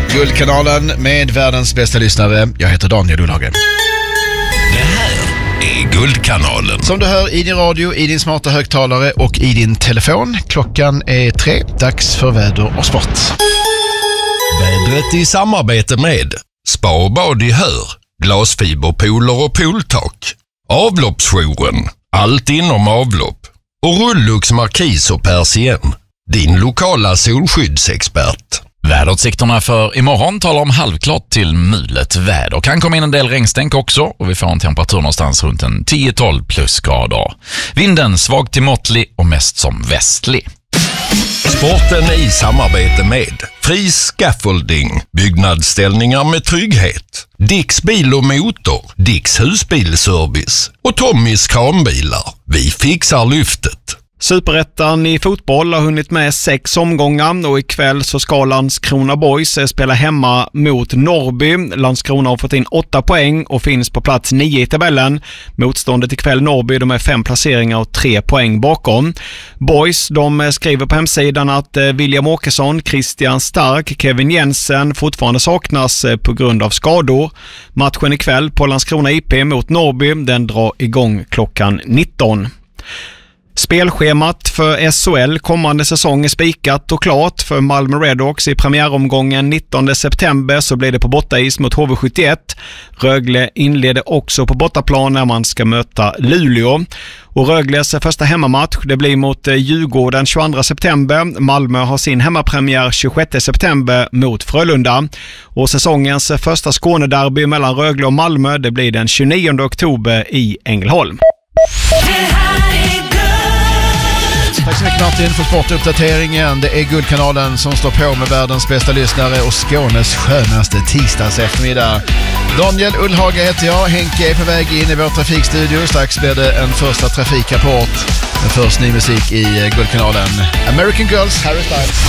Guldkanalen med världens bästa lyssnare. Jag heter Daniel Ullhagen. Det här är Guldkanalen. Som du hör i din radio, i din smarta högtalare och i din telefon. Klockan är 3. Dags för väder och sport. Vädret i samarbete med Spa och bad i Hör, glasfiberpooler och pooltak, avloppsjouren, allt inom avlopp och Rullux Markis och Persien, din lokala solskyddsexpert. Väderutsikterna för imorgon talar om halvklart till mulet väder. Kan komma in en del regnstänk också och vi får en temperatur någonstans runt en 10-12 plusgrader. Vinden svag till måttlig och mest som västlig. Sporten i samarbete med Fri Scaffolding, byggnadsställningar med trygghet, Dicks bil och motor, Dicks husbilservice och Tommys kranbilar. Vi fixar lyftet. Superettan i fotboll har hunnit med 6 omgångar och ikväll så ska Landskrona Boys spela hemma mot Norrby. Landskrona har fått in 8 poäng och finns på plats 9 i tabellen. Motståndet ikväll Norrby, de är 5 placeringar och 3 poäng bakom. Boys, de skriver på hemsidan att William Åkesson, Christian Stark, Kevin Jensen fortfarande saknas på grund av skador. Matchen ikväll på Landskrona IP mot Norrby, den drar igång klockan 19. Spelschemat för SHL kommande säsong är spikat och klart för Malmö Redhawks. I premiäromgången 19 september så blir det på bortais mot HV71. Rögle inleder också på bortaplan när man ska möta Luleå. Och Rögles första hemmamatch det blir mot Djurgården 22 september. Malmö har sin hemmapremiär 26 september mot Frölunda. Och säsongens första Skånederby mellan Rögle och Malmö det blir den 29 oktober i Ängelholm. Tack så mycket Martin för sportuppdateringen. Det är Guldkanalen som står på med världens bästa lyssnare och Skånes skönaste tisdags eftermiddag. Daniel Ullhagen heter jag. Henke är på väg in i vår trafikstudio. Strax blir det en första trafikrapport. Men först ny musik i Guldkanalen. American Girls, Harry Styles.